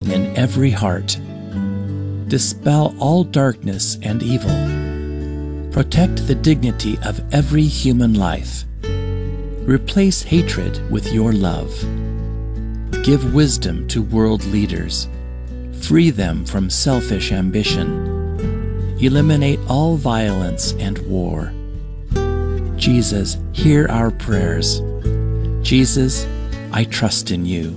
in every heart. Dispel all darkness and evil. Protect the dignity of every human life. Replace hatred with your love. Give wisdom to world leaders. Free them from selfish ambition. Eliminate all violence and war. Jesus, hear our prayers. Jesus, I trust in you.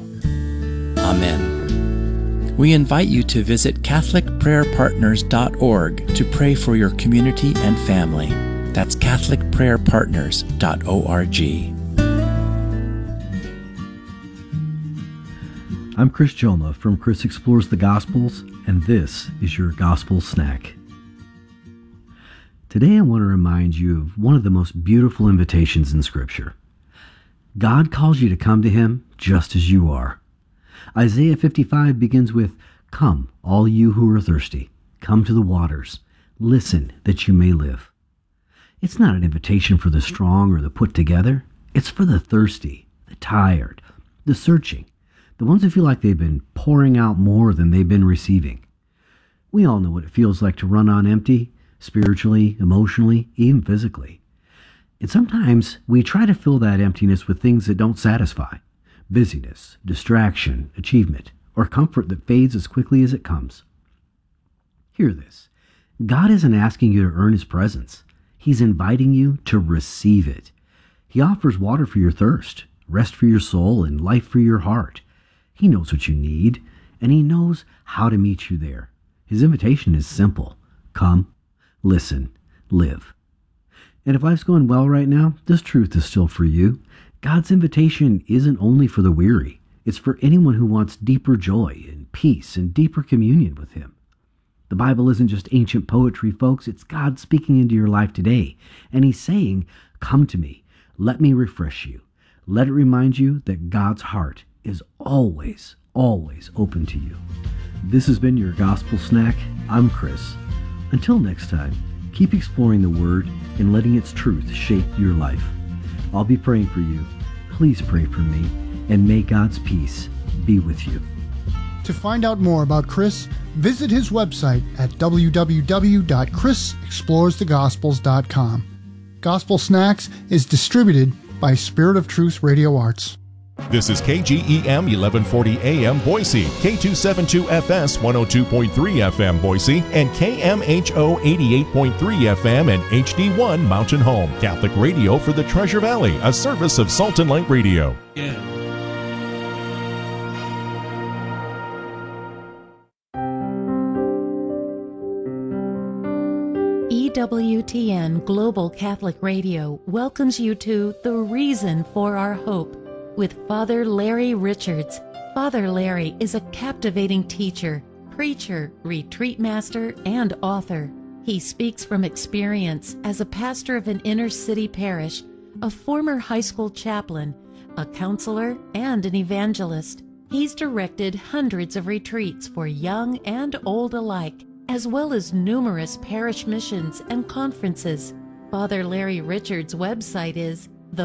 Amen. We invite you to visit CatholicPrayerPartners.org to pray for your community and family. That's CatholicPrayerPartners.org. I'm Chris Joma from Chris Explores the Gospels, and this is your Gospel Snack. Today I want to remind you of one of the most beautiful invitations in Scripture. God calls you to come to Him just as you are. Isaiah 55 begins with, "Come, all you who are thirsty, come to the waters. Listen that you may live." It's not an invitation for the strong or the put together. It's for the thirsty, the tired, the searching, the ones who feel like they've been pouring out more than they've been receiving. We all know what it feels like to run on empty, spiritually, emotionally, even physically. And sometimes we try to fill that emptiness with things that don't satisfy. Busyness, distraction, achievement, or comfort that fades as quickly as it comes. Hear this. God isn't asking you to earn His presence. He's inviting you to receive it. He offers water for your thirst, rest for your soul, and life for your heart. He knows what you need, and He knows how to meet you there. His invitation is simple. Come, listen, live. And if life's going well right now, this truth is still for you. God's invitation isn't only for the weary. It's for anyone who wants deeper joy and peace and deeper communion with Him. The Bible isn't just ancient poetry, folks. It's God speaking into your life today. And He's saying, come to me. Let me refresh you. Let it remind you that God's heart is always, always open to you. This has been your Gospel Snack. I'm Chris. Until next time, keep exploring the Word and letting its truth shape your life. I'll be praying for you. Please pray for me, and may God's peace be with you. To find out more about Chris, visit his website at www.chrisexploresthegospels.com. Gospel Snacks is distributed by Spirit of Truth Radio Arts. This is KGEM 1140 AM Boise, K272FS 102.3 FM Boise, and KMHO 88.3 FM and HD1 Mountain Home. Catholic radio for the Treasure Valley, a service of Salt and Light Radio. Yeah. EWTN Global Catholic Radio welcomes you to The Reason for Our Hope with Father Larry Richards. Father Larry is a captivating teacher, preacher, retreat master, and author. He speaks from experience as a pastor of an inner city parish, a former high school chaplain, a counselor, and an evangelist. He's directed hundreds of retreats for young and old alike, as well as numerous parish missions and conferences. Father Larry Richards' website is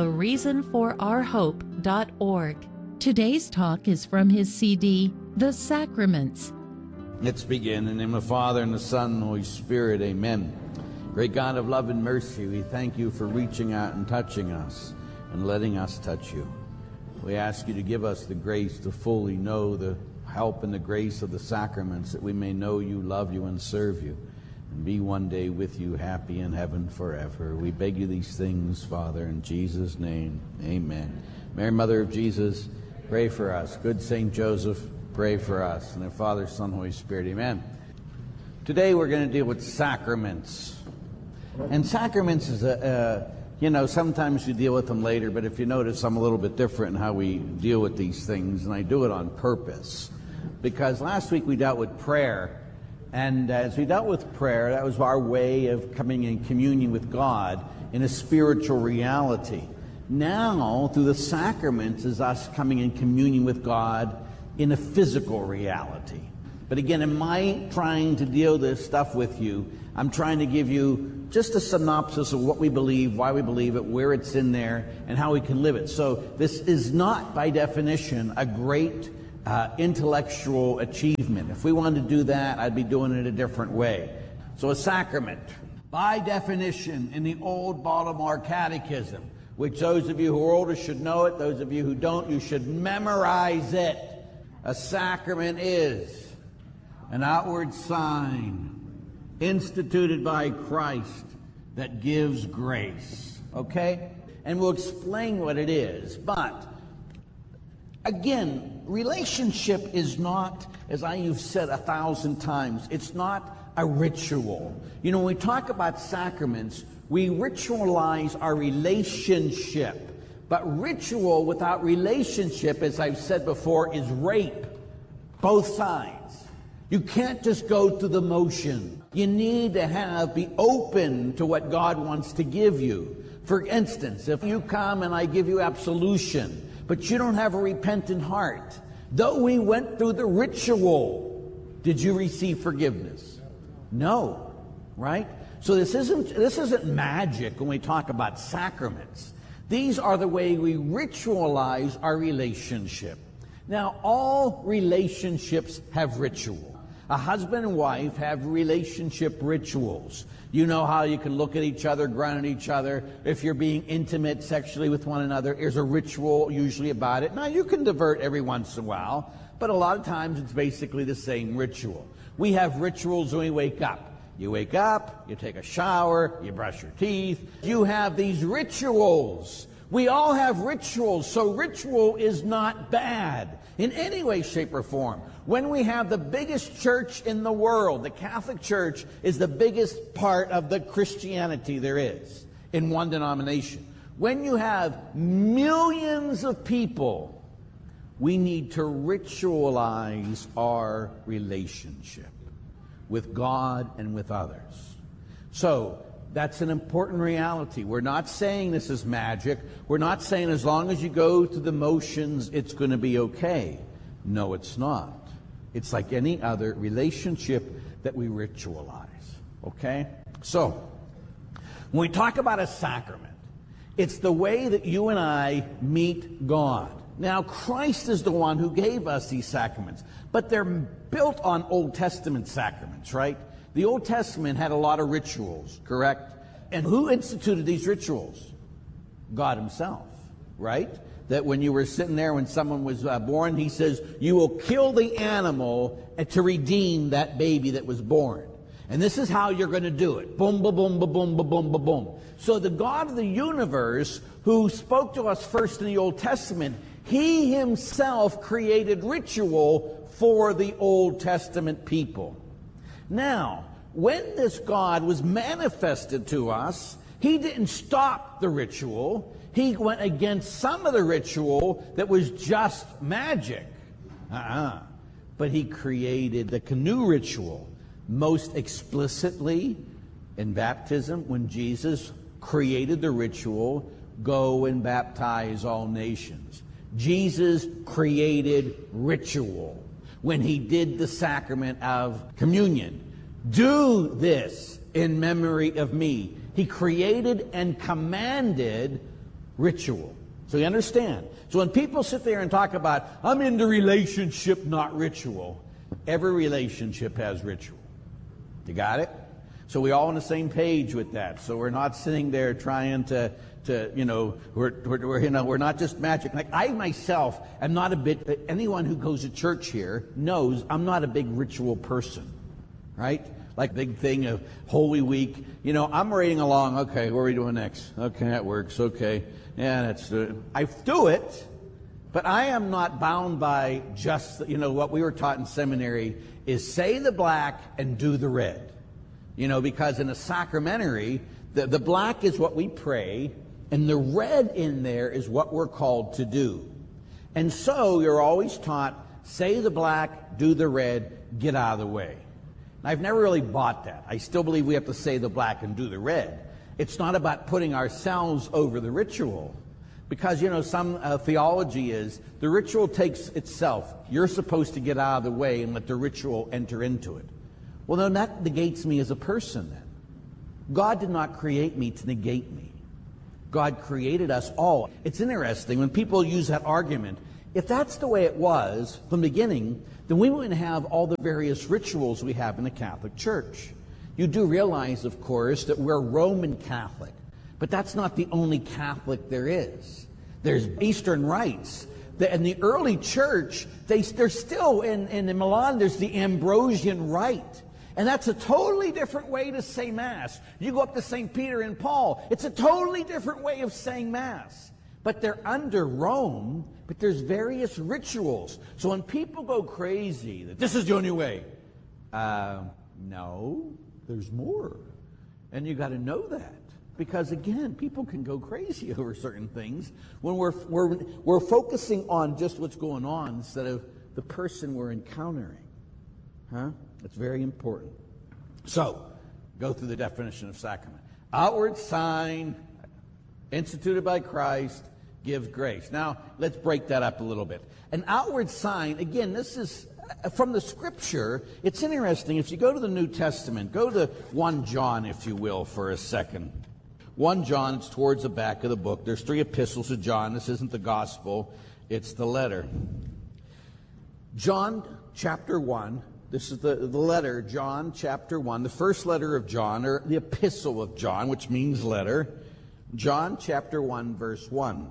thereasonforourhope.org. Today's talk is from his CD, The Sacraments. Let's begin. In the name of the Father, and the Son, and the Holy Spirit. Amen. Great God of love and mercy, we thank you for reaching out and touching us and letting us touch you. We ask you to give us the grace to fully know the help and the grace of the sacraments, that we may know you, love you, and serve you, and be one day with you, happy in heaven forever. We beg you these things, Father, in Jesus' name. Amen. Mary, Mother of Jesus, pray for us. Good Saint Joseph, pray for us. And the Father, Son, Holy Spirit. Amen. Today we're going to deal with sacraments. And sacraments is sometimes you deal with them later, but if you notice, I'm a little bit different in how we deal with these things, and I do it on purpose. Because last week we dealt with prayer, and as we dealt with prayer, that was our way of coming in communion with God in a spiritual reality. Now, through the sacraments, is us coming in communion with God in a physical reality. But again, in my trying to deal this stuff with you, I'm trying to give you just a synopsis of what we believe, why we believe it, where it's in there, and how we can live it. So this is not, by definition, a great intellectual achievement. If we wanted to do that, I'd be doing it a different way. So a sacrament, by definition, in the old Baltimore Catechism, which those of you who are older should know it, those of you who don't, you should memorize it. A sacrament is an outward sign instituted by Christ that gives grace. Okay? And we'll explain what it is. But, again, relationship is not, as you've said 1,000 times, it's not a ritual. You know, when we talk about sacraments, we ritualize our relationship. But ritual without relationship, as I've said before, is rape. Both sides. You can't just go through the motion. You need to be open to what God wants to give you. For instance, if you come and I give you absolution, but you don't have a repentant heart, though we went through the ritual, did you receive forgiveness? No, right? So this isn't magic when we talk about sacraments. These are the way we ritualize our relationship. Now, all relationships have ritual. A husband and wife have relationship rituals. You know how you can look at each other, grunt at each other. If you're being intimate sexually with one another, there's a ritual usually about it. Now, you can divert every once in a while, but a lot of times it's basically the same ritual. We have rituals when we wake up. You wake up, you take a shower, you brush your teeth. You have these rituals. We all have rituals, so ritual is not bad in any way, shape, or form. When we have the biggest church in the world, the Catholic Church is the biggest part of the Christianity there is in one denomination. When you have millions of people, we need to ritualize our relationship with God and with others. So, that's an important reality. We're not saying this is magic. We're not saying as long as you go through the motions, it's going to be okay. No, it's not. It's like any other relationship that we ritualize. Okay? So, when we talk about a sacrament, it's the way that you and I meet God. Now, Christ is the one who gave us these sacraments, but they're built on Old Testament sacraments, right? The Old Testament had a lot of rituals, correct? And who instituted these rituals? God himself, right? That when you were sitting there, when someone was born, he says, you will kill the animal to redeem that baby that was born. And this is how you're going to do it. Boom, ba, boom, ba, boom, ba, boom, ba, boom. So the God of the universe, who spoke to us first in the Old Testament, he himself created ritual for the Old Testament people. Now, when this God was manifested to us, he didn't stop the ritual. He went against some of the ritual that was just magic. But he created the canoe ritual most explicitly in baptism when Jesus created the ritual, go and baptize all nations. Jesus created ritual when he did the sacrament of communion. Do this in memory of me. He created and commanded ritual. So you understand? So when people sit there and talk about, I'm into relationship, not ritual, every relationship has ritual. You got it? So we're all on the same page with that. So we're not sitting there trying to we're not just magic. Like I myself am not a bit, anyone who goes to church here knows I'm not a big ritual person, right? Like big thing of Holy Week. You know, I'm reading along, okay, what are we doing next? Okay, that works, okay. Yeah, that's I do it, but I am not bound by just, what we were taught in seminary is say the black and do the red. Because in a sacramentary, the black is what we pray, and the red in there is what we're called to do. And so you're always taught, say the black, do the red, get out of the way. And I've never really bought that. I still believe we have to say the black and do the red. It's not about putting ourselves over the ritual. Because, some theology is the ritual takes itself. You're supposed to get out of the way and let the ritual enter into it. Well, then that negates me as a person then. God did not create me to negate me. God created us all. It's interesting when people use that argument. if that's the way it was from the beginning, then we wouldn't have all the various rituals we have in the Catholic Church. You do realize, of course, that we're Roman Catholic, but that's not the only Catholic there is. There's Eastern rites. In the early church, there's still, in Milan, there's the Ambrosian rite. And that's a totally different way to say Mass. You go up to St. Peter and Paul, it's a totally different way of saying Mass. But they're under Rome, but there's various rituals. So when people go crazy that this is the only way, no, there's more. And you got to know that. Because again, people can go crazy over certain things when we're focusing on just what's going on instead of the person we're encountering. It's very important. So, go through the definition of sacrament. Outward sign, instituted by Christ, gives grace. Now, let's break that up a little bit. An outward sign, again, this is from the Scripture. It's interesting. If you go to the New Testament, go to 1 John, if you will, for a second. 1 John, it's towards the back of the book. There's 3 epistles of John. This isn't the gospel. It's the letter. John chapter 1. This is the letter, John chapter 1, the first letter of John, or the epistle of John, which means letter. John chapter 1, verse 1.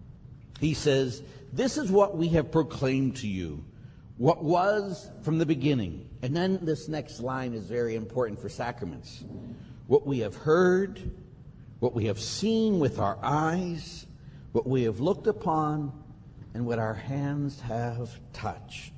He says, "This is what we have proclaimed to you, what was from the beginning." And then this next line is very important for sacraments. "What we have heard, what we have seen with our eyes, what we have looked upon, and what our hands have touched.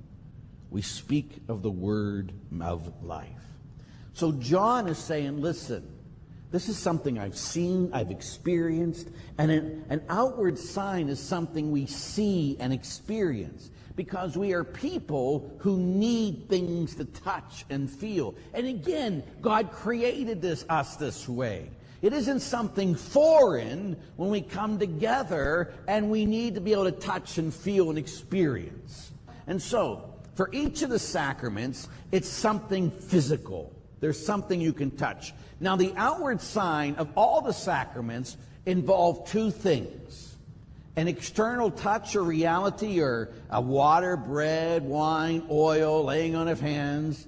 We speak of the word of life." So John is saying, listen, this is something I've seen, I've experienced, and an outward sign is something we see and experience because we are people who need things to touch and feel. And again, God created us this way. It isn't something foreign when we come together and we need to be able to touch and feel and experience. And so, for each of the sacraments, it's something physical. There's something you can touch. Now, the outward sign of all the sacraments involve 2 things. An external touch or reality, or a water, bread, wine, oil, laying on of hands,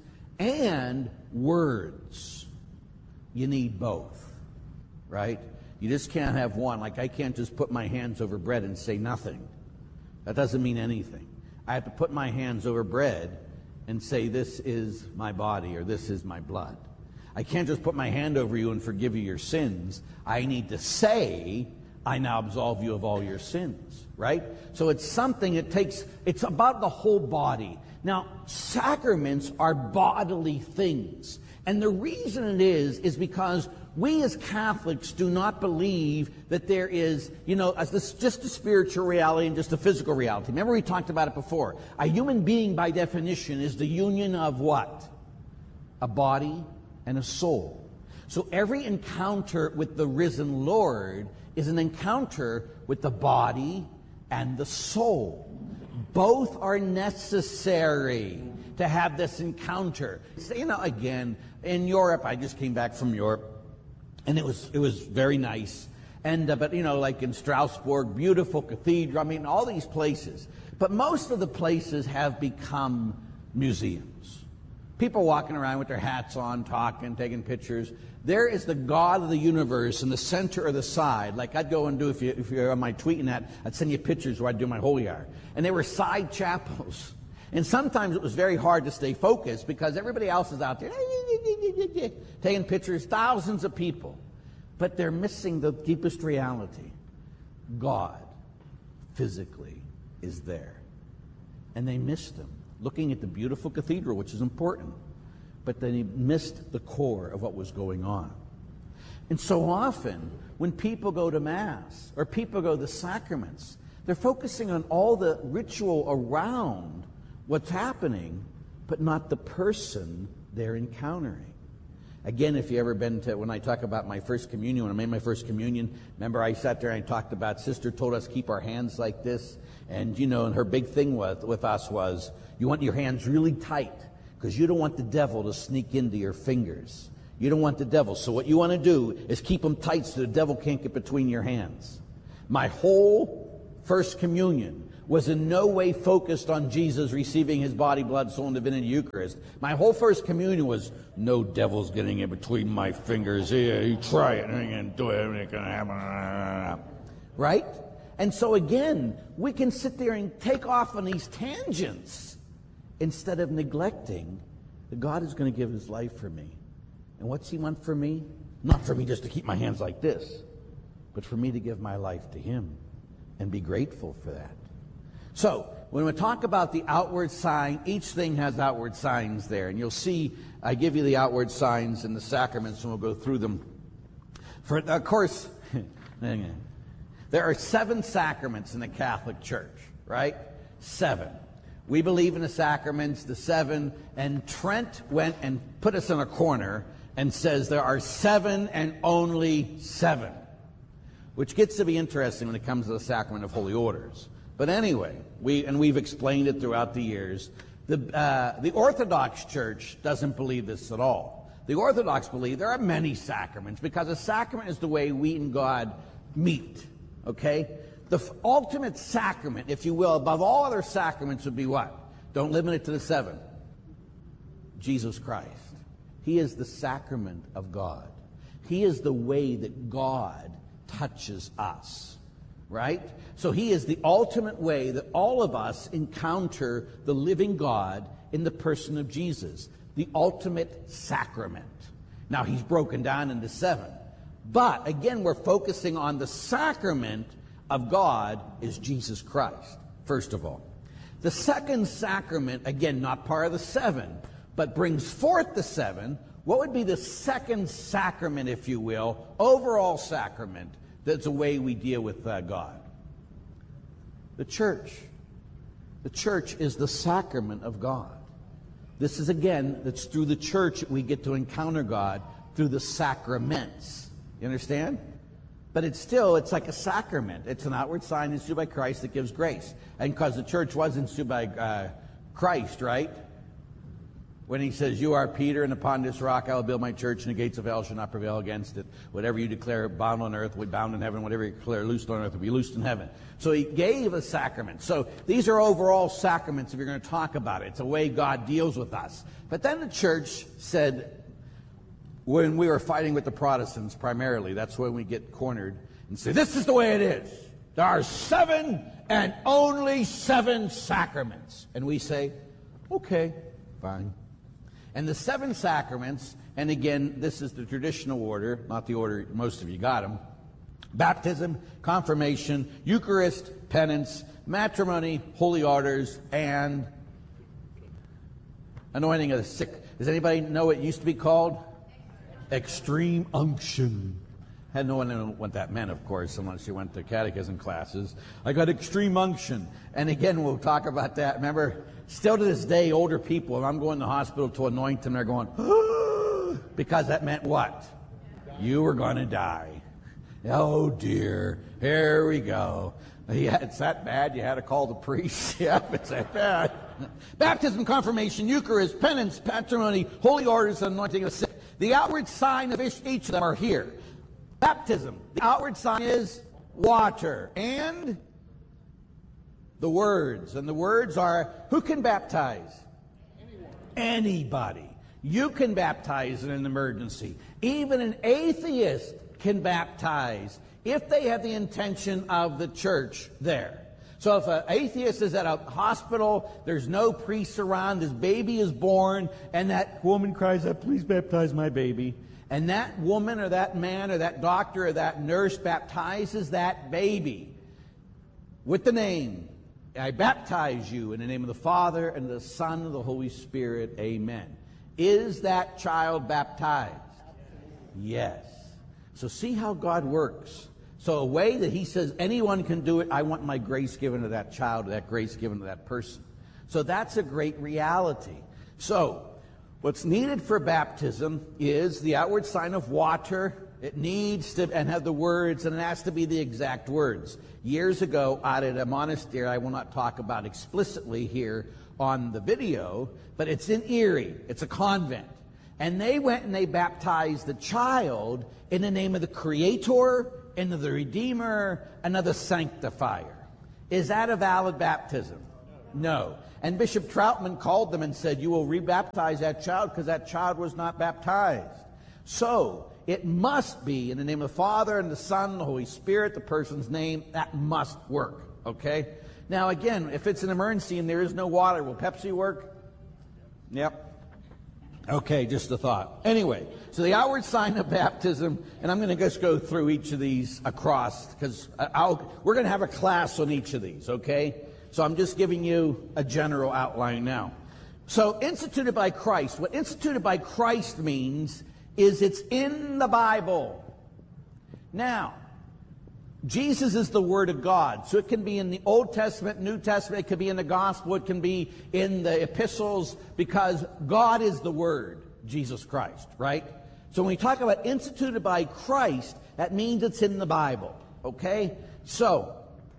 and words. You need both, right? You just can't have one. Like, I can't just put my hands over bread and say nothing. That doesn't mean anything. I have to put my hands over bread and say, this is my body, or this is my blood. I can't just put my hand over you and forgive you your sins. I need to say, I now absolve you of all your sins, right? So it's something it's about the whole body. Now, sacraments are bodily things. And the reason it is because we as Catholics do not believe that there is, just a spiritual reality and just a physical reality. Remember we talked about it before. A human being, by definition, is the union of what? A body and a soul. So every encounter with the risen Lord is an encounter with the body and the soul. Both are necessary to have this encounter. So, again, in Europe, I just came back from Europe, and it was very nice. And but like in Strasbourg, beautiful cathedral. I mean, all these places. But most of the places have become museums. People walking around with their hats on, talking, taking pictures. There is the God of the universe in the center or the side. Like I'd go and do, if you're on my tweeting that, I'd send you pictures where I'd do my holy hour. And they were side chapels. And sometimes it was very hard to stay focused because everybody else is out there taking pictures, thousands of people. But they're missing the deepest reality. God physically is there. And they missed him, looking at the beautiful cathedral, which is important. But they missed the core of what was going on. And so often, when people go to Mass or people go to the sacraments, they're focusing on all the ritual around what's happening, but not the person they're encountering. Again, if you ever been to, when I talk about my first communion, when I made my first communion, remember I sat there and I talked about, Sister told us keep our hands like this. And, and her big thing with us was, you want your hands really tight because you don't want the devil to sneak into your fingers. You don't want the devil. So what you want to do is keep them tight so the devil can't get between your hands. My whole first communion was in no way focused on Jesus receiving his body, blood, soul, and divinity Eucharist. My whole first communion was, no devil's getting in between my fingers. Here, you try it, and you can do it, and it can happen. Right? And so again, we can sit there and take off on these tangents instead of neglecting that God is going to give his life for me. And what's he want for me? Not for me just to keep my hands like this, but for me to give my life to him and be grateful for that. So, when we talk about the outward sign, each thing has outward signs there. And you'll see, I give you the outward signs in the sacraments, and we'll go through them. Of course, there are 7 sacraments in the Catholic Church, right? 7. We believe in the sacraments, the 7, and Trent went and put us in a corner and says there are 7 and only 7, which gets to be interesting when it comes to the sacrament of holy orders. But anyway, we've explained it throughout the years. The Orthodox Church doesn't believe this at all. The Orthodox believe there are many sacraments because a sacrament is the way we and God meet. Okay? The ultimate sacrament, if you will, above all other sacraments would be what? Don't limit it to the 7. Jesus Christ. He is the sacrament of God. He is the way that God touches us. Right? So he is the ultimate way that all of us encounter the living God in the person of Jesus. The ultimate sacrament. Now he's broken down into 7. But again, we're focusing on the sacrament of God is Jesus Christ, first of all. The second sacrament, again, not part of the 7, but brings forth the 7. What would be the second sacrament, if you will, overall sacrament, that's the way we deal with God? The church. The church is the sacrament of God. This is, again, it's through the church that we get to encounter God through the sacraments. You understand? But it's like a sacrament. It's an outward sign instituted by Christ that gives grace. And because the church was instituted by Christ, right? When he says, you are Peter, and upon this rock I will build my church, and the gates of hell shall not prevail against it. Whatever you declare bound on earth will be bound in heaven. Whatever you declare loosed on earth will be loosed in heaven. So he gave a sacrament. So these are overall sacraments if you're going to talk about it. It's a way God deals with us. But then the church said, when we were fighting with the Protestants primarily, that's when we get cornered and say, this is the way it is. There are 7 and only 7 sacraments. And we say, okay, fine. And the 7 sacraments, and again, this is the traditional order, not the order most of you got them. Baptism, confirmation, Eucharist, penance, matrimony, holy orders, and anointing of the sick. Does anybody know what it used to be called? Extreme unction. Had no one know what that meant, of course, unless you went to catechism classes. I got extreme unction. And again, we'll talk about that. Remember, still to this day, older people, if I'm going to the hospital to anoint them, they're going, oh, because that meant what? You were going to die. Oh, dear. Here we go. Yeah, it's that bad you had to call the priest. Yeah, it's that bad. Baptism, confirmation, Eucharist, penance, patrimony, holy orders, and anointing of the sick. The outward sign of each of them are here. Baptism. The outward sign is water and the words. And the words are, who can baptize? Anyone. Anybody. You can baptize in an emergency. Even an atheist can baptize if they have the intention of the church there. So if an atheist is at a hospital, there's no priest around, this baby is born, and that woman cries out, please baptize my baby. And that woman or that man or that doctor or that nurse baptizes that baby with the name, I baptize you in the name of the Father and the Son and the Holy Spirit. Amen. Is that child baptized? Yes. So see how God works. So a way that he says anyone can do it, I want my grace given to that child, that grace given to that person. So that's a great reality. So what's needed for baptism is the outward sign of water. It needs to and have the words, and it has to be the exact words. Years ago, out at a monastery, I will not talk about explicitly here on the video, but it's in Erie. It's a convent. And they went and they baptized the child in the name of the Creator, and of the Redeemer, and of the Sanctifier. Is that a valid baptism? No. And Bishop Troutman called them and said, you will rebaptize that child because that child was not baptized. So, it must be in the name of the Father and the Son and the Holy Spirit, the person's name. That must work. Okay? Now again, if it's an emergency and there is no water, will Pepsi work? Yep. Okay, just a thought. Anyway, so the outward sign of baptism, and I'm going to just go through each of these across, because we're going to have a class on each of these, okay? So I'm just giving you a general outline now. So, instituted by Christ. What instituted by Christ means is it's in the Bible. Now, Jesus is the Word of God. So it can be in the Old Testament, New Testament, it can be in the Gospel, it can be in the epistles, because God is the Word, Jesus Christ, right? So when we talk about instituted by Christ, that means it's in the Bible, okay? So,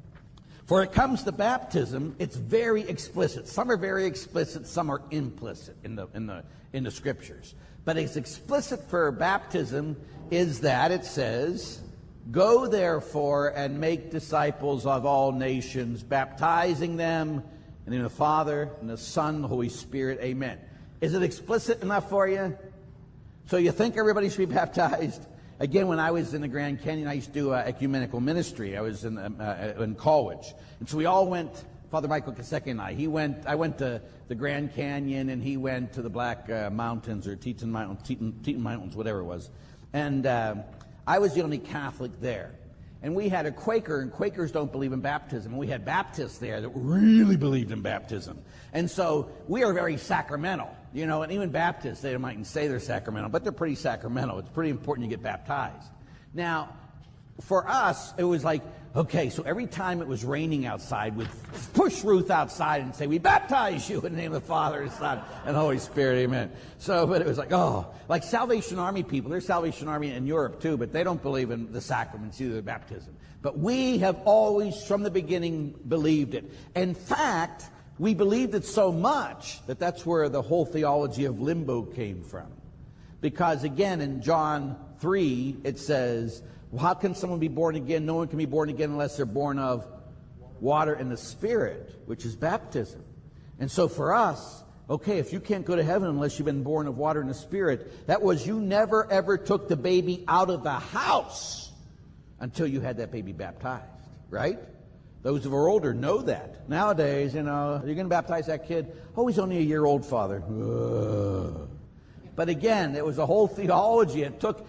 for it comes to baptism, it's very explicit. Some are very explicit, some are implicit in the Scriptures. But it's explicit for baptism is that it says, go therefore and make disciples of all nations, baptizing them in the name of the Father and the Son and the Holy Spirit. Amen. Is it explicit enough for you? So you think everybody should be baptized? Again, when I was in the Grand Canyon, I used to do ecumenical ministry. I was in college. And so we all went, Father Michael Kasecki and I went to the Grand Canyon, and he went to the Black Mountains, or Teton Mountains, whatever it was. And I was the only Catholic there. And we had a Quaker, and Quakers don't believe in baptism. And we had Baptists there that really believed in baptism. And so we are very sacramental, you know, and even Baptists, they mightn't say they're sacramental, but they're pretty sacramental. It's pretty important you get baptized. Now, for us, it was like, okay, so every time it was raining outside, we'd push Ruth outside and say, we baptize you in the name of the Father, the Son, and the Holy Spirit, amen. So, but it was like, oh, like Salvation Army people. There's Salvation Army in Europe too, but they don't believe in the sacraments, either the baptism. But we have always, from the beginning, believed it. In fact, we believed it so much that that's where the whole theology of limbo came from. Because again, in John 3, it says, well, how can someone be born again? No one can be born again unless they're born of water and the Spirit, which is baptism. And so for us, okay, if you can't go to heaven unless you've been born of water and the Spirit, that was you never ever took the baby out of the house until you had that baby baptized, right? Those who are older know that. Nowadays, you know, you're going to baptize that kid. Oh, he's only a year old, Father. Ugh. But again, it was a whole theology. It took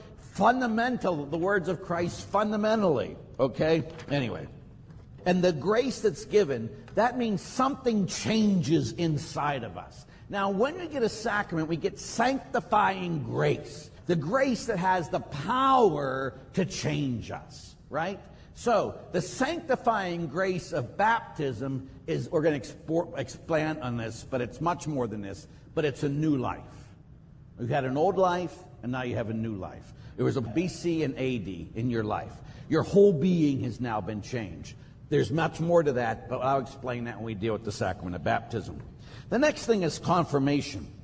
the words of Christ fundamentally. Okay? Anyway. And the grace that's given, that means something changes inside of us. Now, when we get a sacrament, we get sanctifying grace. The grace that has the power to change us. Right? So, the sanctifying grace of baptism is, we're going to expand on this, but it's much more than this, but it's a new life. You had an old life, and now you have a new life. There was a BC and AD in your life. Your whole being has now been changed. There's much more to that, but I'll explain that when we deal with the sacrament of baptism. The next thing is confirmation.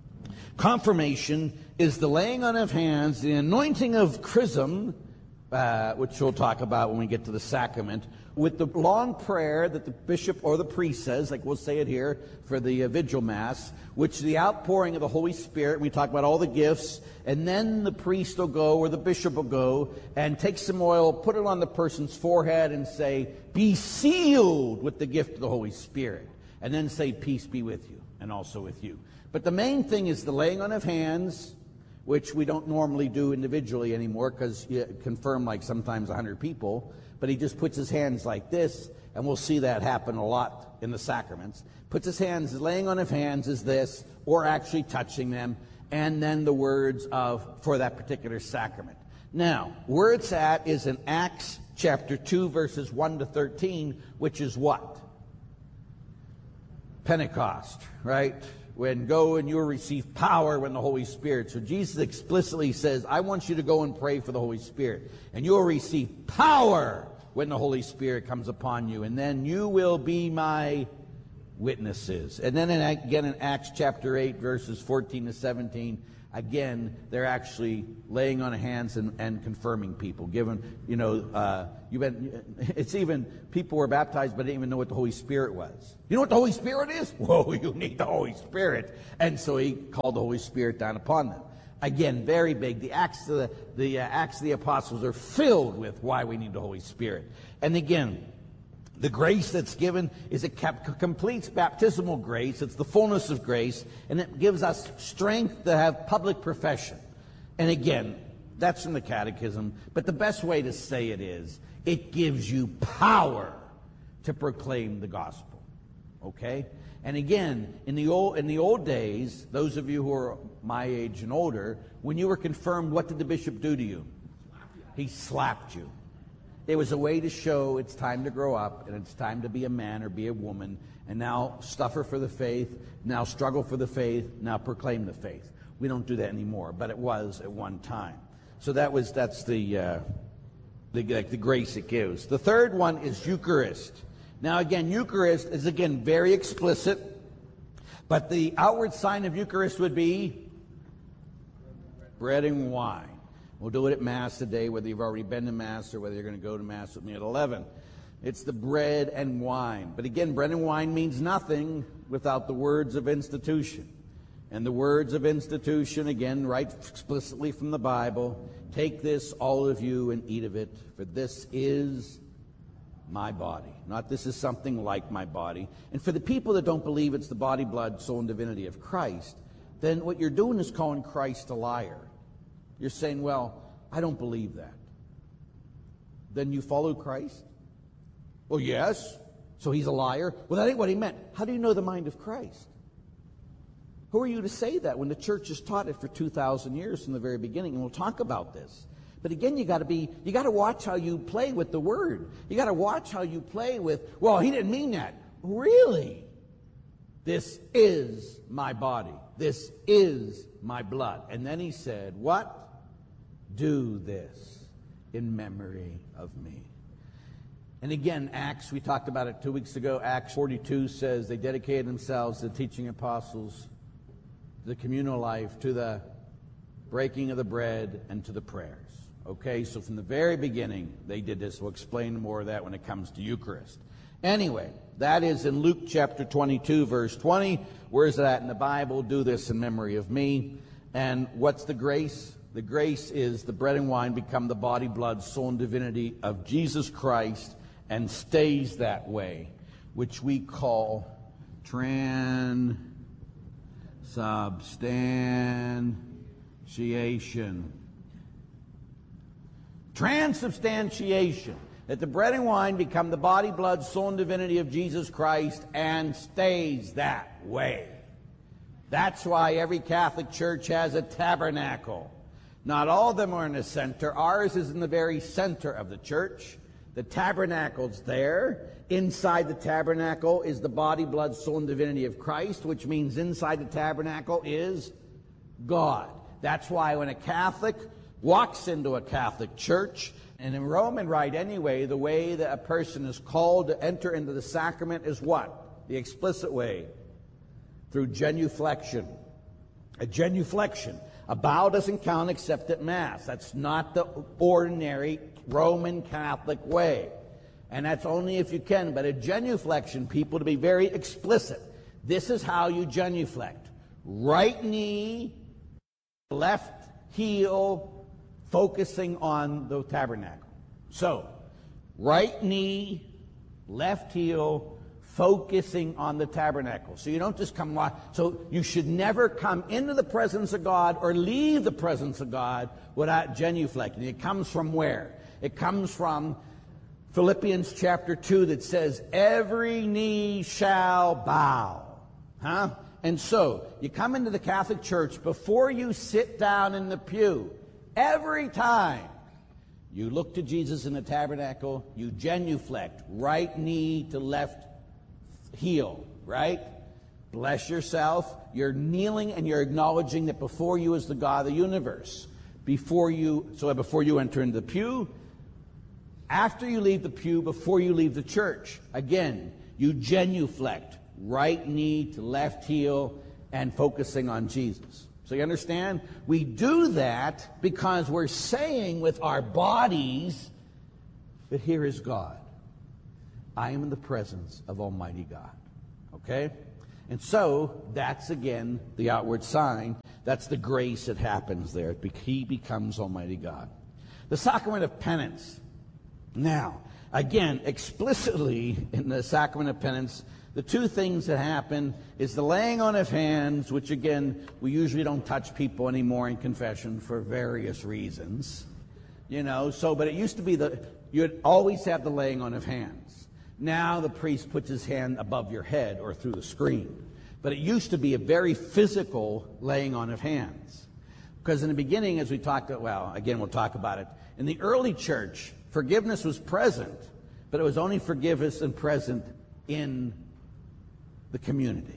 Confirmation is the laying on of hands, the anointing of chrism, which we'll talk about when we get to the sacrament, with the long prayer that the bishop or the priest says, like we'll say it here for the vigil mass, which is the outpouring of the Holy Spirit. We talk about all the gifts, and then the priest will go, or the bishop will go, and take some oil, put it on the person's forehead, and say, be sealed with the gift of the Holy Spirit. And then say, peace be with you, and also with you. But the main thing is the laying on of hands, which we don't normally do individually anymore because you confirm like sometimes 100 people, but he just puts his hands like this, and we'll see that happen a lot in the sacraments. Puts his hands, laying on of hands is this, or actually touching them, and then the words of, for that particular sacrament. Now, where it's at is in Acts chapter 2, verses 1 to 13, which is what? Pentecost, right? When go and you'll receive power when the Holy Spirit. So Jesus explicitly says, I want you to go and pray for the Holy Spirit. And you'll receive power when the Holy Spirit comes upon you. And then you will be my witnesses. And then again in Acts chapter 8, verses 14 to 17, again, they're actually laying on of hands and confirming people. It's even, people were baptized but didn't even know what the Holy Spirit was. You know what the Holy Spirit is? Whoa, you need the Holy Spirit. And so he called the Holy Spirit down upon them. Again, very big. The Acts of the Apostles are filled with why we need the Holy Spirit. And again, the grace that's given is a complete baptismal grace. It's the fullness of grace, and it gives us strength to have public profession. And again, that's from the Catechism, but the best way to say it is, it gives you power to proclaim the gospel. Okay? And again, in the old days, those of you who are my age and older, when you were confirmed, what did the bishop do to you? He slapped you. It was a way to show it's time to grow up and it's time to be a man or be a woman, and now suffer for the faith, now struggle for the faith, now proclaim the faith. We don't do that anymore, but it was at one time. So that's the grace it gives. The third one is Eucharist. Now again, Eucharist is again very explicit, but the outward sign of Eucharist would be bread and wine. We'll do it at Mass today, whether you've already been to Mass or whether you're going to go to Mass with me at 11. It's the bread and wine. But again, bread and wine means nothing without the words of institution. And the words of institution, again, right explicitly from the Bible, take this, all of you, and eat of it, for this is my body. Not this is something like my body. And for the people that don't believe it's the body, blood, soul, and divinity of Christ, then what you're doing is calling Christ a liar. You're saying, well, I don't believe that. Then you follow Christ? Well, yes. So he's a liar? Well, that ain't what he meant. How do you know the mind of Christ? Who are you to say that when the church has taught it for 2,000 years from the very beginning? And we'll talk about this. But again, you got to watch how you play with the word. You got to watch how you play with, well, he didn't mean that. Really? This is my body. This is my blood. And then he said, what? Do this in memory of me. And again, Acts, we talked about it 2 weeks ago. Acts 42 says they dedicated themselves to the teaching apostles, to the communal life, to the breaking of the bread, and to the prayers. Okay, so from the very beginning, they did this. We'll explain more of that when it comes to Eucharist. Anyway, that is in Luke chapter 22, verse 20. Where is that in the Bible? Do this in memory of me. And what's the grace? The grace is the bread and wine become the body, blood, soul, and divinity of Jesus Christ and stays that way, which we call transubstantiation. Transubstantiation. That the bread and wine become the body, blood, soul, and divinity of Jesus Christ and stays that way. That's why every Catholic church has a tabernacle. Not all of them are in the center. Ours is in the very center of the church. The tabernacle's there. Inside the tabernacle is the body, blood, soul, and divinity of Christ, which means inside the tabernacle is God. That's why when a Catholic walks into a Catholic church, and in Roman rite anyway, the way that a person is called to enter into the sacrament is what? The explicit way. Through genuflection. A genuflection. A bow doesn't count except at Mass. That's not the ordinary Roman Catholic way. And that's only if you can. But a genuflection, people, to be very explicit, this is how you genuflect. Right knee, left heel, focusing on the tabernacle. So, right knee, left heel, focusing on the tabernacle. So you don't just come, so you should never come into the presence of God or leave the presence of God without genuflecting. It comes from where? It comes from Philippians chapter 2 that says, every knee shall bow. And so, you come into the Catholic Church, before you sit down in the pew, every time you look to Jesus in the tabernacle, you genuflect, right knee to left heel, right? Bless yourself. You're kneeling and you're acknowledging that before you is the God of the universe. Before you enter into the pew, after you leave the pew, before you leave the church, again, you genuflect. right knee to left heel and focusing on Jesus. So you understand? We do that because we're saying with our bodies that here is God. I am in the presence of Almighty God. Okay? And so that's again the outward sign. That's the grace that happens there. He becomes Almighty God. The sacrament of penance. Now, again, explicitly in the sacrament of penance, the two things that happen is the laying on of hands, which again, we usually don't touch people anymore in confession for various reasons. But it used to be you'd always have the laying on of hands. Now the priest puts his hand above your head or through the screen. But it used to be a very physical laying on of hands. Because in the beginning, as we talked, we'll talk about it. In the early church, forgiveness was present, but it was only forgiveness and present in the community.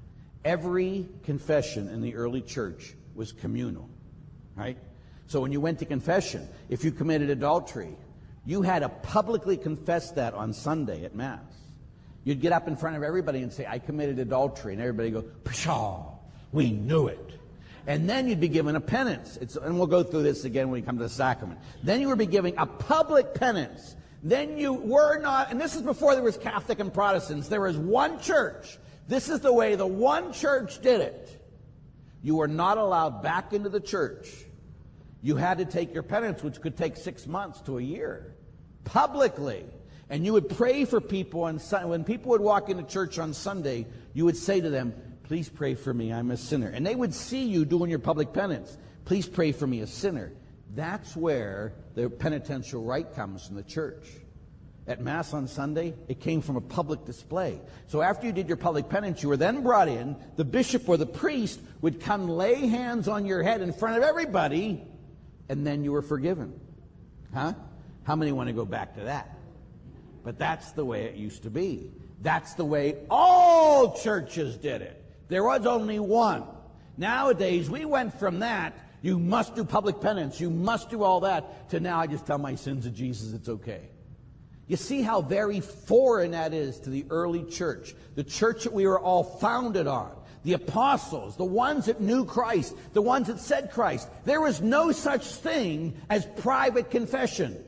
Every confession in the early church was communal, right? So when you went to confession, if you committed adultery, you had to publicly confess that on Sunday at Mass. You'd get up in front of everybody and say, I committed adultery. And everybody would go, pshaw, we knew it. And then you'd be given a penance. And we'll go through this again when we come to the sacrament. Then you would be giving a public penance. Then you were not, and this is before there was Catholic and Protestants. There was one church. This is the way the one church did it. You were not allowed back into the church. You had to take your penance, which could take 6 months to a year, publicly. And you would pray for people on Sunday. When people would walk into church on Sunday, you would say to them, please pray for me, I'm a sinner. And they would see you doing your public penance. Please pray for me, a sinner. That's where the penitential rite comes from the church. At Mass on Sunday, it came from a public display. So after you did your public penance, you were then brought in. The bishop or the priest would come lay hands on your head in front of everybody, and then you were forgiven. Huh? How many want to go back to that? But that's the way it used to be. That's the way all churches did it. There was only one. Nowadays, we went from that, you must do public penance, you must do all that, to now I just tell my sins to Jesus, it's okay. You see how very foreign that is to the early church, the church that we were all founded on. The apostles, the ones that knew Christ, the ones that said Christ. There was no such thing as private confession.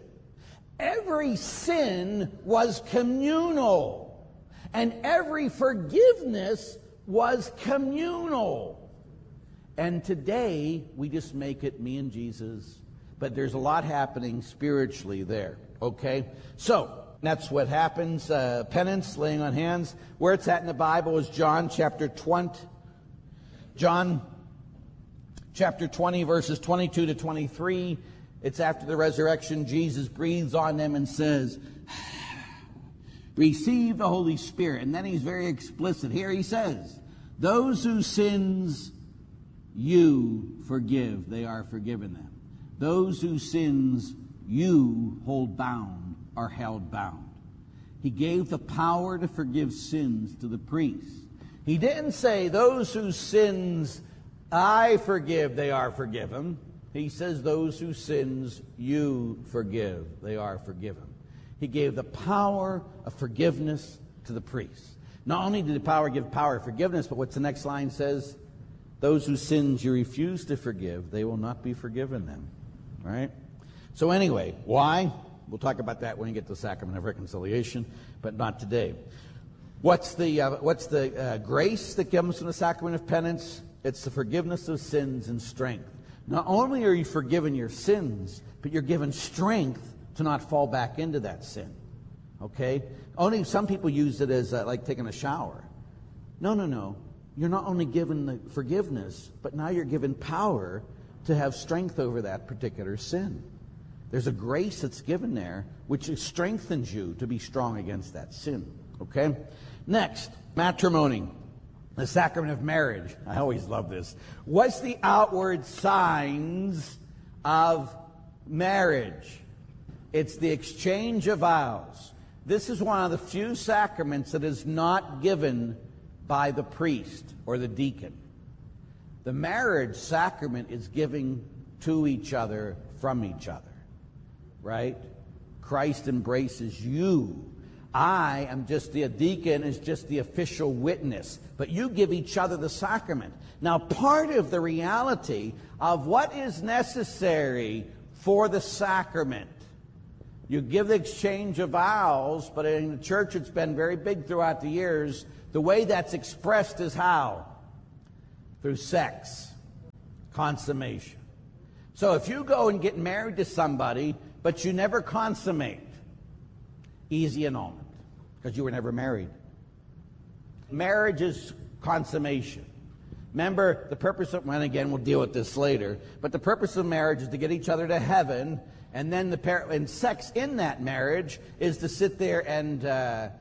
Every sin was communal, and every forgiveness was communal. And today, we just make it me and Jesus, but there's a lot happening spiritually there, okay? So, that's what happens, penance, laying on hands. Where it's at in the Bible is John chapter 20. John chapter 20, verses 22 to 23. It's after the resurrection. Jesus breathes on them and says, receive the Holy Spirit. And then he's very explicit. Here he says, those whose sins you forgive, they are forgiven them. Those whose sins you hold bound are held bound. He gave the power to forgive sins to the priests. He didn't say those whose sins I forgive, they are forgiven. He says those whose sins you forgive, they are forgiven. He gave the power of forgiveness to the priests. Not only did the power give power of forgiveness, but what's the next line says? Those whose sins you refuse to forgive, they will not be forgiven them. All right? So anyway, why? We'll talk about that when we get to the sacrament of reconciliation, but not today. What's the grace that comes from the sacrament of penance? It's the forgiveness of sins and strength. Not only are you forgiven your sins, but you're given strength to not fall back into that sin. Okay? Only some people use it as like taking a shower. No. You're not only given the forgiveness, but now you're given power to have strength over that particular sin. There's a grace that's given there which strengthens you to be strong against that sin. Okay? Next, matrimony. The sacrament of marriage. I always love this. What's the outward signs of marriage? It's the exchange of vows. This is one of the few sacraments that is not given by the priest or the deacon. The marriage sacrament is giving to each other from each other. Right? Christ embraces you. I am just a deacon, is just the official witness. But you give each other the sacrament. Now, part of the reality of what is necessary for the sacrament, you give the exchange of vows, but in the church it's been very big throughout the years. The way that's expressed is how? Through sex, consummation. So if you go and get married to somebody, but you never consummate, easy annulment, because you were never married. Marriage is consummation. Remember, the purpose of, and again, we'll deal with this later, but the purpose of marriage is to get each other to heaven, and then and sex in that marriage is to sit there and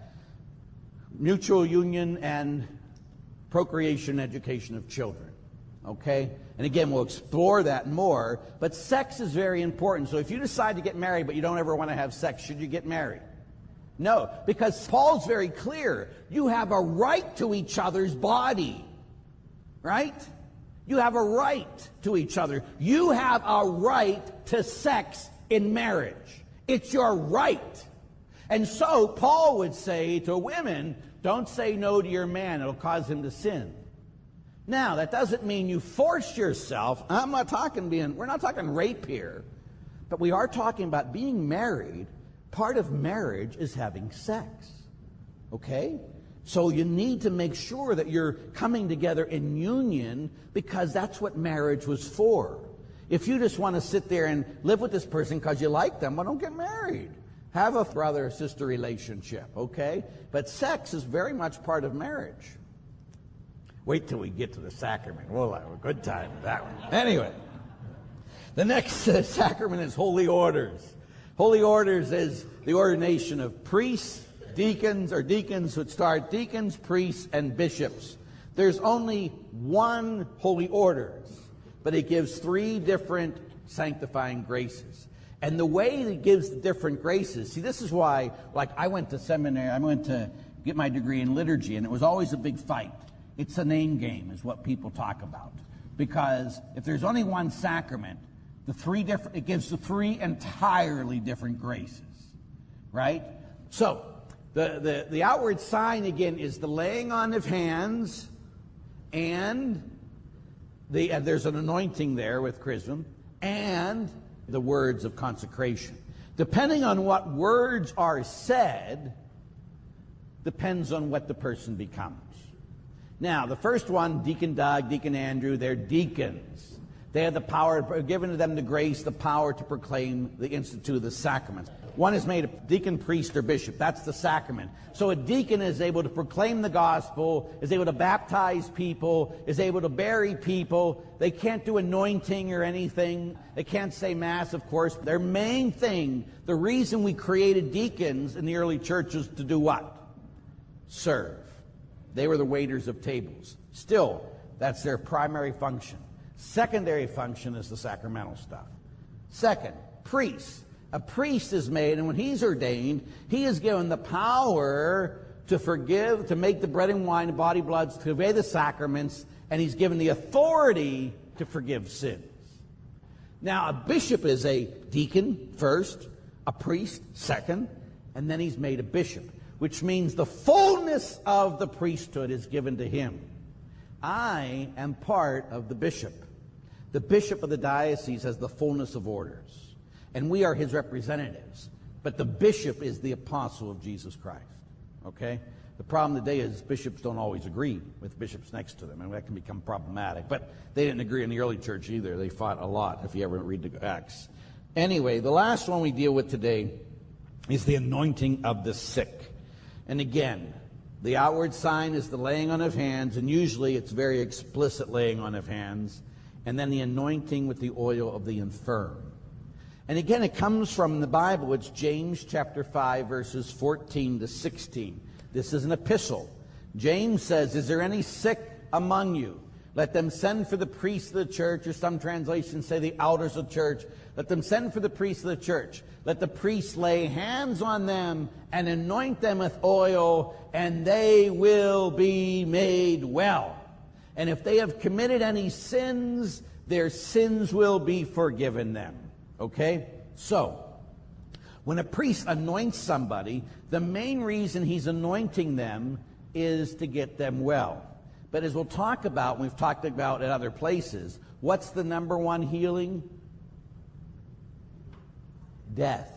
mutual union and procreation, education of children. Okay? And again, we'll explore that more, but sex is very important. So if you decide to get married, but you don't ever want to have sex, should you get married? No, because Paul's very clear. You have a right to each other's body. Right? You have a right to each other. You have a right to sex in marriage. It's your right. And so Paul would say to women, don't say no to your man. It'll cause him to sin. Now, that doesn't mean you force yourself. We're not talking rape here. But we are talking about being married. Part of marriage is having sex. Okay? So you need to make sure that you're coming together in union, because that's what marriage was for. If you just want to sit there and live with this person because you like them, well, don't get married. Have a brother or sister relationship, okay? But sex is very much part of marriage. Wait till we get to the sacrament. We'll have a good time with that one. Anyway, the next sacrament is holy orders. Holy orders is the ordination of priests, deacons would start deacons, priests, and bishops. There's only one holy orders, but it gives 3 different sanctifying graces. And the way it gives the different graces, see, this is why, like, I went to seminary, I went to get my degree in liturgy, and it was always a big fight. It's a name game, is what people talk about. Because if there's only one sacrament, it gives the 3 entirely different graces, right? So, the outward sign, again, is the laying on of hands, and there's an anointing there with chrism, and the words of consecration. Depending on what words are said, depends on what the person becomes. Now, the first one, Deacon Doug, Deacon Andrew, they're deacons. They have the power, given to them the grace, the power to proclaim the institute of the sacraments. One is made a deacon, priest, or bishop. That's the sacrament. So a deacon is able to proclaim the gospel, is able to baptize people, is able to bury people. They can't do anointing or anything. They can't say mass, of course. Their main thing, the reason we created deacons in the early churches, to do what? Serve. They were the waiters of tables. Still, that's their primary function. Secondary function is the sacramental stuff. Second, priests. A priest is made, and when he's ordained, he is given the power to forgive, to make the bread and wine, the body, bloods, to convey the sacraments, and he's given the authority to forgive sins. Now, a bishop is a deacon first, a priest second, and then he's made a bishop, which means the fullness of the priesthood is given to him. I am part of the bishop. The bishop of the diocese has the fullness of orders, and we are his representatives. But the bishop is the apostle of Jesus Christ. Okay? The problem today is bishops don't always agree with bishops next to them, and that can become problematic. But they didn't agree in the early church either. They fought a lot, if you ever read the Acts. Anyway, the last one we deal with today is the anointing of the sick. And again, the outward sign is the laying on of hands, and usually it's very explicit laying on of hands, and then the anointing with the oil of the infirm. And again, it comes from the Bible. It's James chapter 5, verses 14 to 16. This is an epistle. James says, "Is there any sick among you? Let them send for the priests of the church," or some translations say the elders of the church. "Let them send for the priests of the church. Let the priests lay hands on them and anoint them with oil, and they will be made well. And if they have committed any sins, their sins will be forgiven them." Okay? So, When a priest anoints somebody, the main reason he's anointing them is to get them well. But as we'll talk about, we've talked about at other places, what's the number one healing? Death,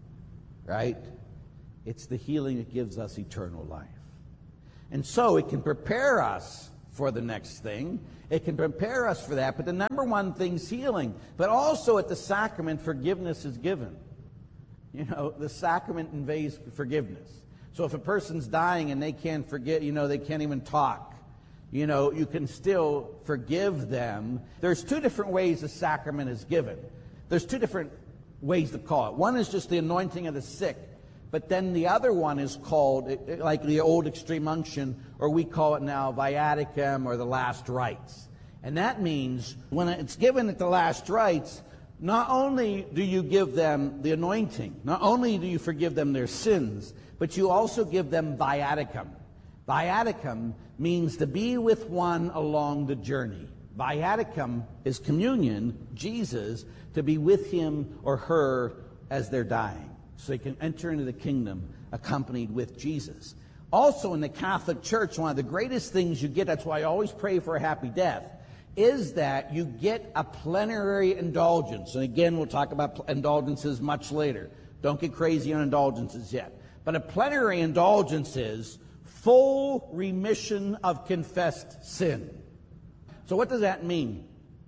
right? It's the healing that gives us eternal life. And so it can prepare us for the next thing. It can prepare us for that, but the number one thing is healing. But also at the sacrament, forgiveness is given. You know, the sacrament conveys forgiveness. So if a person's dying and they can't forget, they can't even talk, you can still forgive them. There's two different ways the sacrament is given. There's two different ways to call it. One is just the anointing of the sick, but then the other one is called, like the old extreme unction, or we call it now viaticum, or the last rites. And that means when it's given at the last rites, not only do you give them the anointing, not only do you forgive them their sins, but you also give them viaticum. Viaticum means to be with one along the journey. Viaticum is communion, Jesus, to be with him or her as they're dying, so they can enter into the kingdom accompanied with Jesus. Also in the Catholic Church, one of the greatest things you get, that's why I always pray for a happy death, is that you get a plenary indulgence. And again, we'll talk about indulgences much later. Don't get crazy on indulgences yet. But a plenary indulgence is full remission of confessed sin. So what does that mean?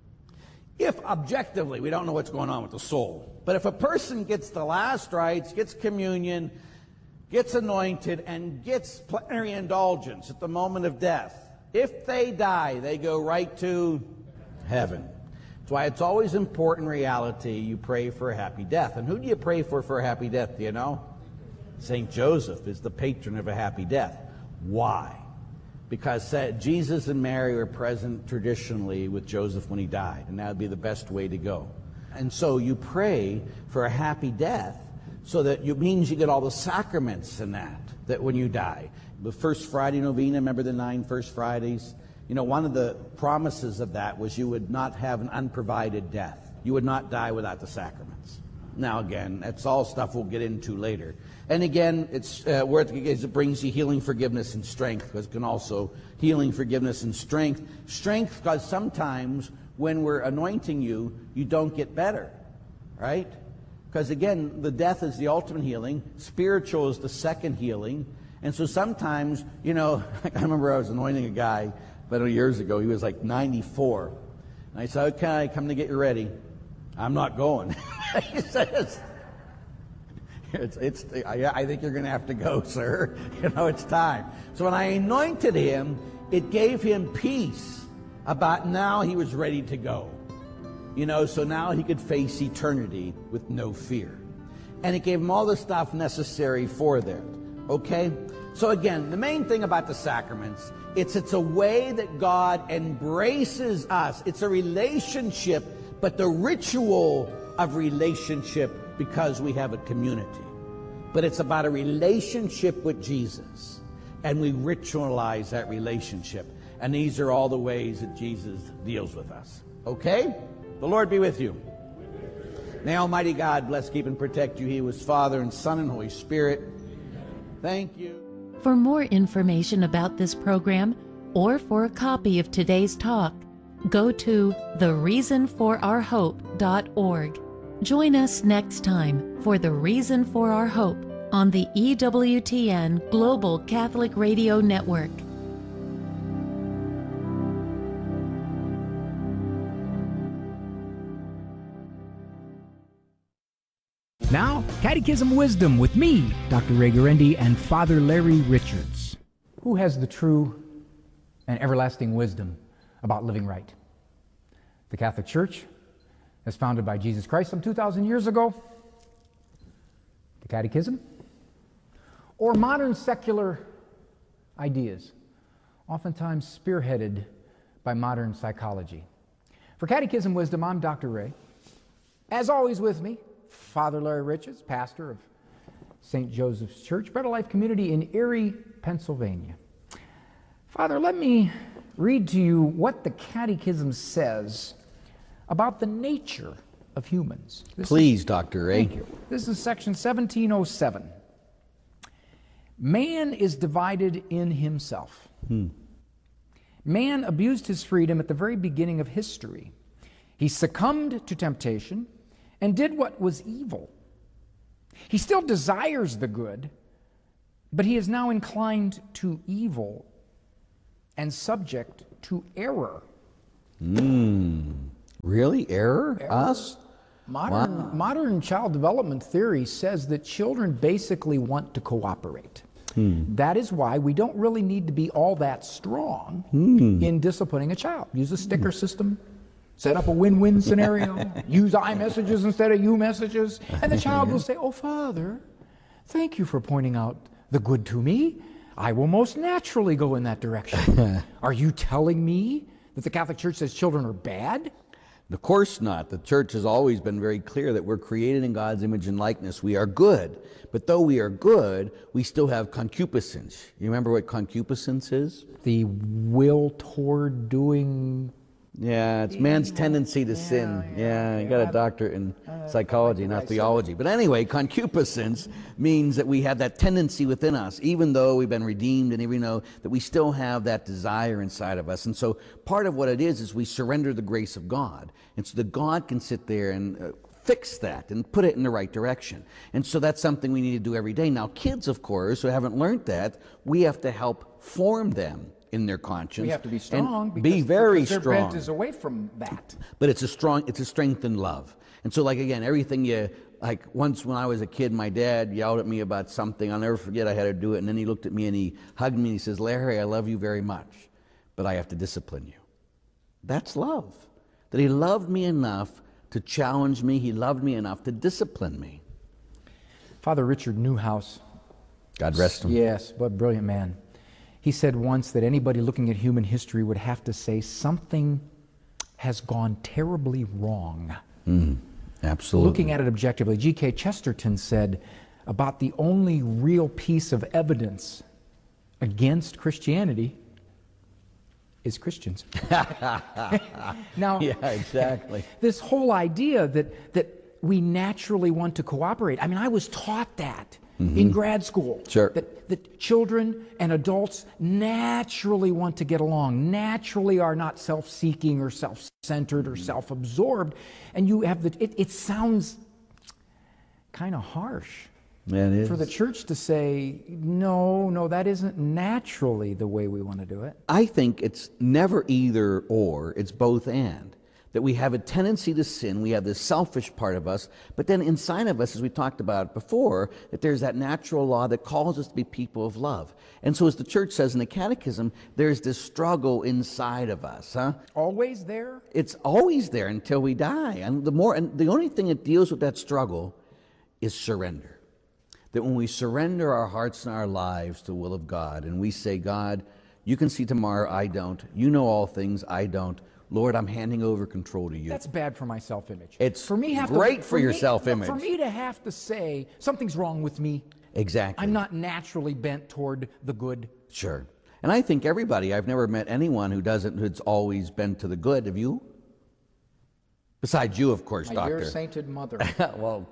If objectively, we don't know what's going on with the soul, but if a person gets the last rites, gets communion, gets anointed, and gets plenary indulgence at the moment of death, if they die, they go right to heaven. That's why it's always important, reality, you pray for a happy death. And who do you pray for a happy death, do you know? St. Joseph is the patron of a happy death. Why? Because Jesus and Mary were present traditionally with Joseph when he died, and that would be the best way to go. And so you pray for a happy death, so that it means you get all the sacraments in that when you die. The first Friday novena, remember the 9 First Fridays? One of the promises of that was you would not have an unprovided death. You would not die without the sacraments. Now again, that's all stuff we'll get into later. And again, it's where it brings you healing, forgiveness, and strength, because it can also healing, forgiveness, and strength. Strength, because sometimes when we're anointing you, you don't get better, right? Because again, the death is the ultimate healing. Spiritual is the second healing. And so sometimes, I remember I was anointing a guy about years ago. He was like 94. And I said, okay, come to get you ready. I'm not going. He says, I think you're going to have to go, sir. It's time. So when I anointed him, it gave him peace about now he was ready to go. So now he could face eternity with no fear. And it gave him all the stuff necessary for that. Okay? So again, the main thing about the sacraments, it's a way that God embraces us. It's a relationship, but the ritual of relationship, because we have a community. But it's about a relationship with Jesus. And we ritualize that relationship. And these are all the ways that Jesus deals with us. Okay? The Lord be with you. May Almighty God bless, keep, and protect you. He who is Father and Son and Holy Spirit. Thank you. For more information about this program, or for a copy of today's talk, go to thereasonforourhope.org. Join us next time for The Reason for Our Hope on the EWTN Global Catholic Radio Network. Now, Catechism Wisdom with me, Dr. Ray Guarendi, and Father Larry Richards. Who has the true and everlasting wisdom about living right? The Catholic Church, as founded by Jesus Christ some 2,000 years ago? The Catechism? Or modern secular ideas, oftentimes spearheaded by modern psychology? For Catechism Wisdom, I'm Dr. Ray. As always with me, Father Larry Richards, pastor of St. Joseph's Church, Bread of Life Community in Erie, Pennsylvania. Father, let me read to you what the Catechism says about the nature of humans. Please, Dr. Ray. Thank you. This is section 1707. Man is divided in himself. Man abused his freedom at the very beginning of history. He succumbed to temptation and did what was evil. He still desires the good, but he is now inclined to evil and subject to error. Really? Error? Us? Modern child development theory says that children basically want to cooperate. That is why we don't really need to be all that strong in disciplining a child. Use a sticker system, set up a win-win scenario, use I messages instead of you messages, and the child will say, "Oh, Father, thank you for pointing out the good to me. I will most naturally go in that direction." Are you telling me that the Catholic Church says children are bad? Of course not. The church has always been very clear that we're created in God's image and likeness. We are good. But though we are good, we still have concupiscence. You remember what concupiscence is? The will toward doing... Yeah, it's man's tendency to sin. Yeah, you got a doctorate in psychology, not theology. But anyway, concupiscence means that we have that tendency within us, even though we've been redeemed and even though that we still have that desire inside of us. And so part of what it is we surrender the grace of God. And so that God can sit there and fix that and put it in the right direction. And so that's something we need to do every day. Now, kids, of course, who haven't learned that, we have to help form them in their conscience. We have to be strong, and be very their strong. bent is away from that. But it's a strength in love. And so, like, again, everything like once when I was a kid, my dad yelled at me about something. I'll never forget I had to do it. And then he looked at me and he hugged me and he says, "Larry, I love you very much, but I have to discipline you." That's love. That he loved me enough to challenge me. He loved me enough to discipline me. Father Richard Newhouse. God rest him. Yes, what a brilliant man. He said once that anybody looking at human history would have to say something has gone terribly wrong. Absolutely. Looking at it objectively, G.K. Chesterton said about the only real piece of evidence against Christianity is Christians. Now, yeah, exactly. This whole idea that we naturally want to cooperate. I mean, I was taught that in grad school. Sure. That children and adults naturally want to get along, naturally are not self-seeking or self-centered or self-absorbed. And you have it sounds kind of harsh. Yeah, it is. For the church to say, no, that isn't naturally the way we want to do it. I think it's never either or, it's both and. That we have a tendency to sin, we have this selfish part of us, but then inside of us, as we talked about before, that there's that natural law that calls us to be people of love. And so as the church says in the Catechism, there's this struggle inside of us. Always there? It's always there until we die. And the only thing that deals with that struggle is surrender. That when we surrender our hearts and our lives to the will of God, and we say, "God, you can see tomorrow, I don't. You know all things, I don't. Lord, I'm handing over control to you." That's bad for my self-image. It's great for your self-image. For me to have to say, something's wrong with me. Exactly. I'm not naturally bent toward the good. Sure. And I think everybody, I've never met anyone who's always been to the good. Have you? Besides you, of course, My Doctor. dear sainted mother. Well,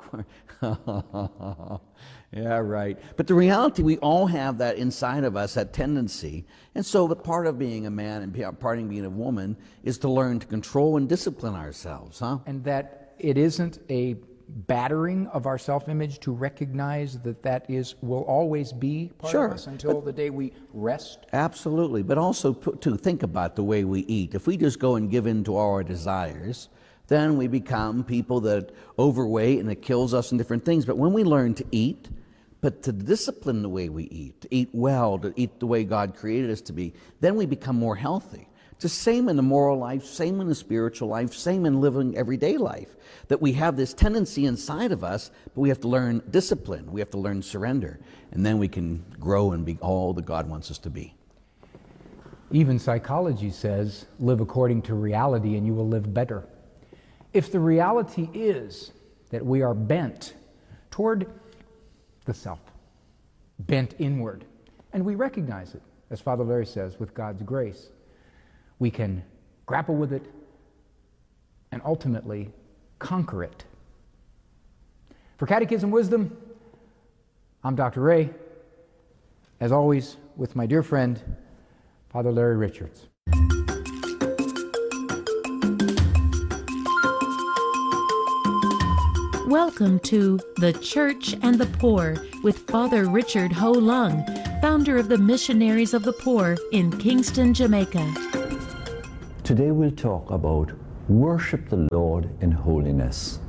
yeah, right. But the reality, we all have that inside of us, that tendency. And so the part of being a man and part of being a woman is to learn to control and discipline ourselves, And that it isn't a battering of our self-image to recognize that will always be part of us until the day we rest. Absolutely. But also to think about the way we eat. If we just go and give in to all our desires, then we become people that overweight and it kills us in different things. But when we learn to eat, but to discipline the way we eat, to eat well, to eat the way God created us to be, then we become more healthy. It's the same in the moral life, same in the spiritual life, same in living everyday life. That we have this tendency inside of us, but we have to learn discipline. We have to learn surrender. And then we can grow and be all that God wants us to be. Even psychology says, live according to reality and you will live better. If the reality is that we are bent toward the self, bent inward, and we recognize it, as Father Larry says, with God's grace, we can grapple with it and ultimately conquer it. For Catechism Wisdom, I'm Dr. Ray, as always, with my dear friend, Father Larry Richards. Welcome to The Church and the Poor with Father Richard Ho Lung, founder of the Missionaries of the Poor in Kingston, Jamaica. Today we'll talk about worship the Lord in holiness.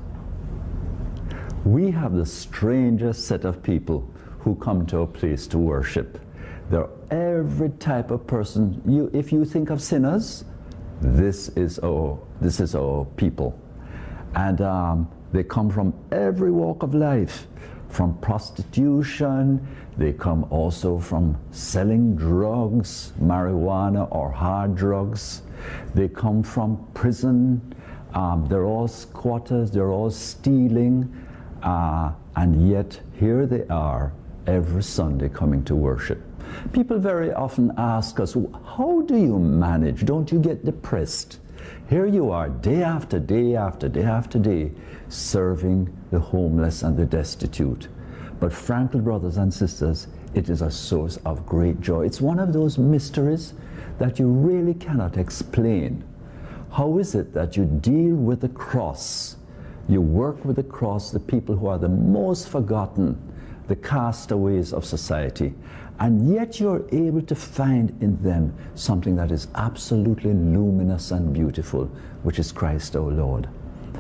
We have the strangest set of people who come to a place to worship. They're every type of person. If you think of sinners, this is our people. And they come from every walk of life, from prostitution. They come also from selling drugs, marijuana or hard drugs. They come from prison. They're all squatters. They're all stealing. And yet here they are every Sunday coming to worship. People very often ask us, how do you manage? Don't you get depressed? Here you are day after day after day after day serving the homeless and the destitute. But frankly, brothers and sisters, it is a source of great joy. It's one of those mysteries that you really cannot explain. How is it that you deal with the cross? You work with the cross, the people who are the most forgotten, the castaways of society, and yet you're able to find in them something that is absolutely luminous and beautiful, which is Christ our Lord.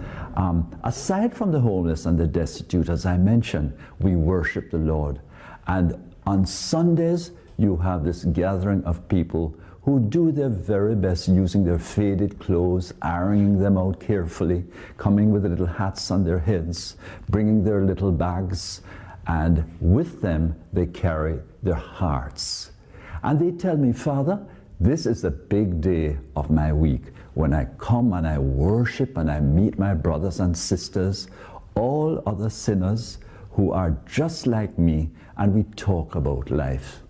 Aside from the homeless and the destitute, as I mentioned, we worship the Lord. And on Sundays, you have this gathering of people who do their very best using their faded clothes, ironing them out carefully, coming with the little hats on their heads, bringing their little bags, and with them they carry their hearts. And they tell me, Father, this is the big day of my week, when I come and I worship and I meet my brothers and sisters, all other sinners who are just like me, and we talk about life.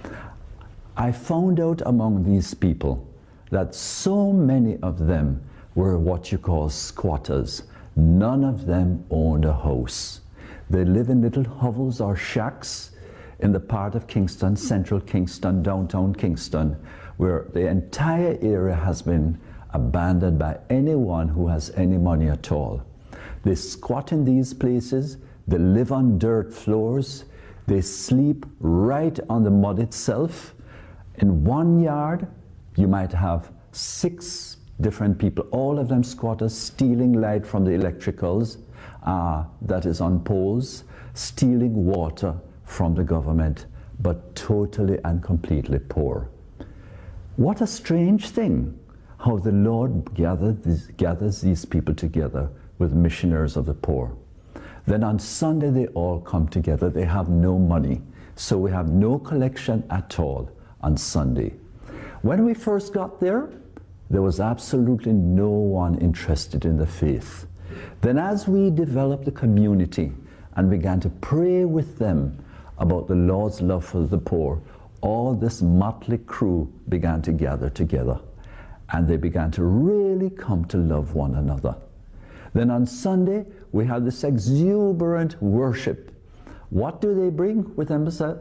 I found out among these people that so many of them were what you call squatters. None of them owned a house. They live in little hovels or shacks in the part of Kingston, central Kingston, downtown Kingston, where the entire area has been abandoned by anyone who has any money at all. They squat in these places, they live on dirt floors, they sleep right on the mud itself. In one yard, you might have 6 different people, all of them squatters, stealing light from the electricals that is on poles, stealing water from the government, but totally and completely poor. What a strange thing, how the Lord gathers these people together with missionaries of the poor. Then on Sunday they all come together. They have no money, so we have no collection at all on Sunday. When we first got there was absolutely no one interested in the faith. Then as we developed the community and began to pray with them about the Lord's love for the poor, all this motley crew began to gather together, and they began to really come to love one another. Then on Sunday, we had this exuberant worship. What do they bring with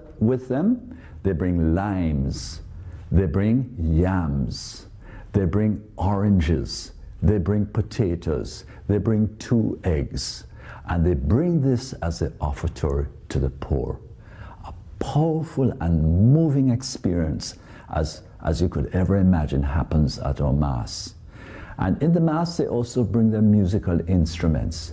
them? They bring limes, they bring yams, they bring oranges, they bring potatoes, they bring 2 eggs, and they bring this as an offertory to the poor. A powerful and moving experience, as you could ever imagine, happens at our Mass. And in the Mass, they also bring their musical instruments,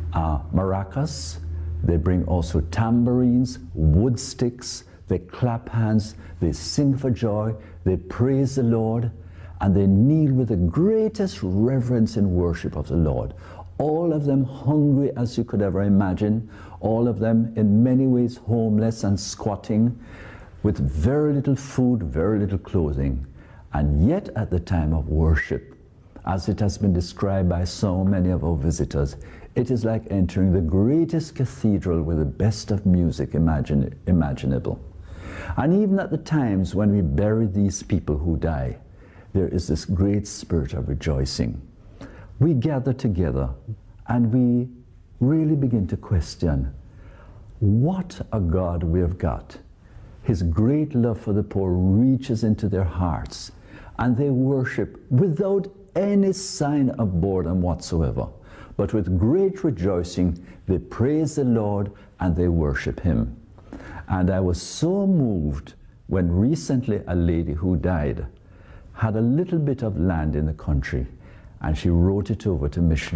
maracas, they bring also tambourines, wood sticks, they clap hands, they sing for joy, they praise the Lord, and they kneel with the greatest reverence and worship of the Lord. All of them hungry as you could ever imagine, all of them in many ways homeless and squatting, with very little food, very little clothing. And yet at the time of worship, as it has been described by so many of our visitors, it is like entering the greatest cathedral with the best of music imaginable. And even at the times when we bury these people who die, there is this great spirit of rejoicing. We gather together and we really begin to question what a God we have got. His great love for the poor reaches into their hearts, and they worship without any sign of boredom whatsoever. But with great rejoicing, they praise the Lord and they worship Him. And I was so moved when recently a lady who died had a little bit of land in the country, and she wrote it over to missionaries.